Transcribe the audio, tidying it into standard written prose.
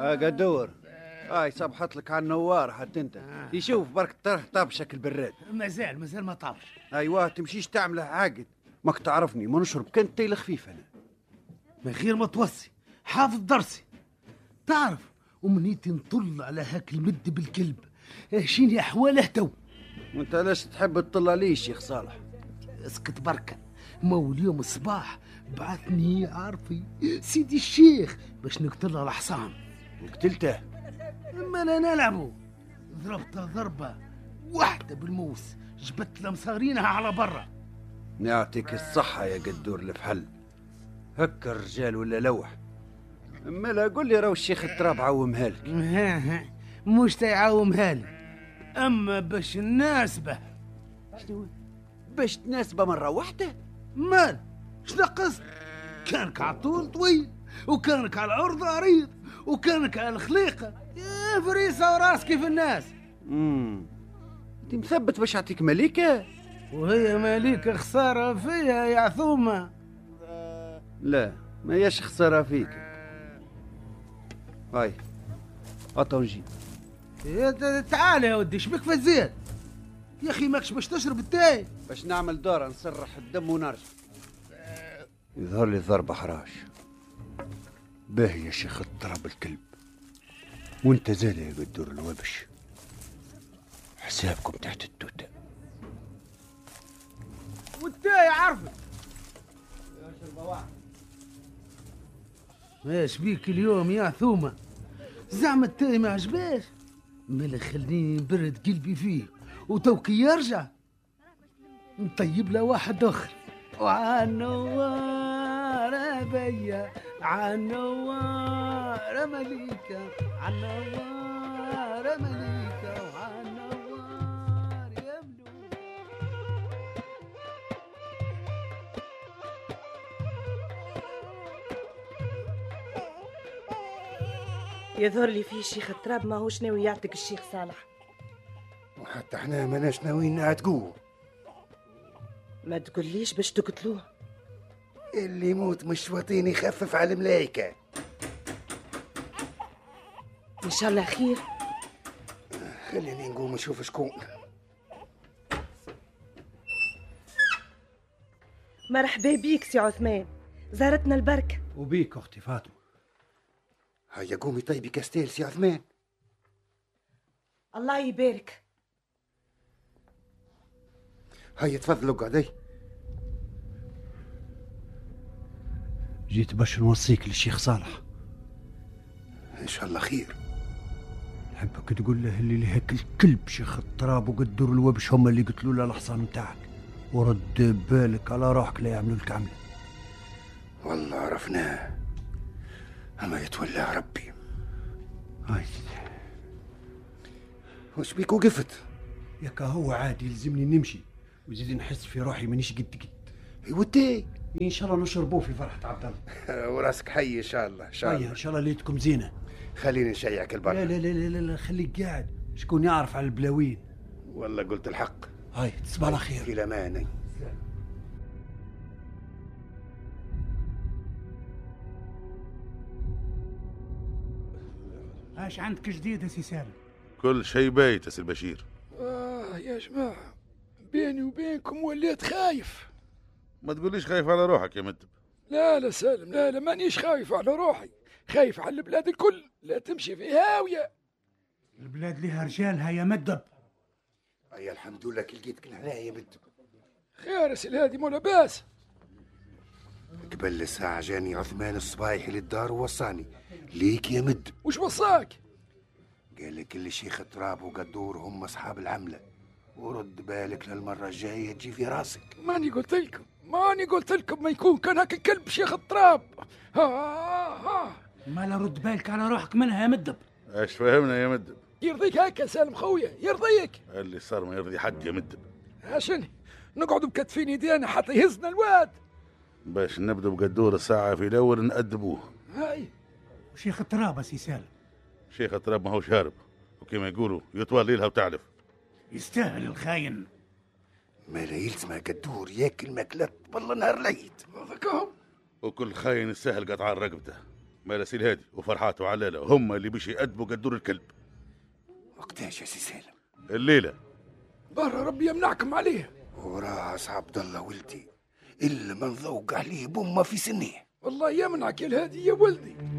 قدور. صبحت لك على النوار حتى انت يشوف برك طاب بشكل براد. مازال ما طابش. ايوه تمشيش تعمله عاقد، ماك تعرفني ما نشرب كان تيل خفيف انا. من غير ما توصي حافظ درسي. تعرف ومنيتي نطل على هاك المد بالكلب شيني احواله تو. وانت ليش تحب تطلع لي شيخ صالح؟ اسكت بركه. ما اليوم الصباح بعثني عارفي سيدي الشيخ باش نقتل الحصان. وقتلته؟ اما لا نلعبه. ضربته ضربه واحده بالموس جبت له مصارينها على برا. يعطيك الصحة يا قدور الفحل، هكا الرجال ولا لوح. اما لا قول لي راهو الشيخ التراب عومها لك. مش تيعومها لي، اما باش نناسبه. شنو باش تناسبه مرة واحدة؟ مال شنو قصد؟ كانك على طول طويل، وكانك على العرض عريض، وكانك على الخليقة يا فريسة وراس كيف الناس. انت مثبت باش يعطيك مليكة؟ وهي مليكة خسارة فيها يا عثومة. لا ما هيش خسارة فيك. هاي اطونجي. تعال يا ودي شبك في الزيت يا اخي، ماكش باش تشرب التاي؟ باش نعمل دورة نسرح الدم ونرجع. يظهر لي ضربة حراش. باهي يا شيخ الطرب الكلب، وانت زاد يا قدور الوبش، حسابكم تحت التوتة. والتاي عارفك. ايش بيك اليوم يا ثومة؟ زعما التاي ما عجباش؟ مالا خليني نبرد قلبي فيه وتوكي يرجع نطيب له واحد اخر. وعنوار بيا عنوار مليكة عنوار مليكة وعنوار يملو. يظهر لي فيه شيخ التراب ما هوش ناوي يعتق الشيخ صالح، وحتى احنا ماناش ناويين نعتقوه. ما تقوليش باش تقتلوه. اللي يموت مش وطين يخفف على الملايكة. ان شاء الله خير. خليني نقوم نشوف شكون. مرحبا بيك سي عثمان، زارتنا البركة. وبيك اختي فاطمة. هيا قومي طيبي كاستيل سي عثمان. الله يبارك. هيا تفضلوا قعدي. جيت باش نوصيك للشيخ صالح. ان شاء الله خير. نحبك تقول له اللي هيك الكلب شيخ التراب وقدور الوبش هم اللي قتلوا له الحصان متاعك، ورد بالك على روحك لا يعملوا لك عمله. والله عرفناه، اما يتولى ربي. هاي وش بيك وقفت؟ ياك هو عادي يلزمني نمشي وزيد نحس في روحي مانيش قد ودي ان شاء الله نشربوه في فرحة عبد الله. وراسك حي ان شاء الله. ان شاء الله ان شاء الله ليلتكم زينة. خليني نشيعك البركة. لا لا لا لا لا خليك قاعد، شكون يعرف على البلاوين. والله قلت الحق. هاي تصبح على خير. في الامان. ايش عندك جديد يا سي سالم؟ كل شيء بايت يا سي البشير. يا جماعة بيني وبينكم وليت خايف. ما تقوليش خايف على روحك يا مدب. لا سالم، لا مانيش خايف على روحي، خايف على البلاد الكل، لا تمشي في هاوية. البلاد لها رجالها يا مدب. اي الحمد لله كي لقيتك هنا يا مدب. خير سي الهادي مو لاباس. قبل الساعة جاني عثمان الصبايحي للدار ووصاني ليك يا مد. وش وصاك؟ قال لك اللي شيخ التراب وقدور هم اصحاب العملة، ورد بالك للمرة الجاية تجي في راسك. ماني قلت لكم ما يكون كان هاك الكلب شيخ التراب. ما لا رد بالك على روحك منها يا مدب. ايش فهمنا يا مدب؟ يرضيك هيك يا سالم خويا، يرضيك؟ اللي صار ما يرضي حد يا مدب. عشان نقعدوا بكتفين يدينا حتى يهزنا الواد باش نبدأ بقدور الساعة في الأول نأدبوه. هاي وشيخ التراب سي سالم. شيخ التراب ما هو شارب، وكما يقولوا يطوال لها وتعلف. يستاهل الخاين. ما لا يلزم قدور ياكل ماكلات والله نهار العيد. هذاك هو. وكل خاين يستاهل قطع رقبته. مالا سي الهادي وفرحات وعلالة هم اللي باش يأدبوا قدور الكلب. وقتاش يا سي سالم؟ الليلة. برا ربي يمنعكم عليه. وراس عبد الله ولدي إلا ما نذوق عليه بومه في سنيه. والله يمنعك يا الهادي يا ولدي.